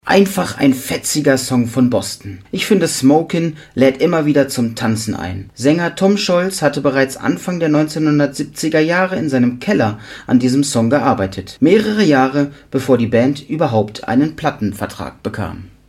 Einfach ein fetziger Song von Boston. Ich finde, Smokin' lädt immer wieder zum Tanzen ein. Sänger Tom Scholz hatte bereits Anfang der 1970er Jahre in seinem Keller an diesem Song gearbeitet. Mehrere Jahre, bevor die Band überhaupt einen Plattenvertrag bekam.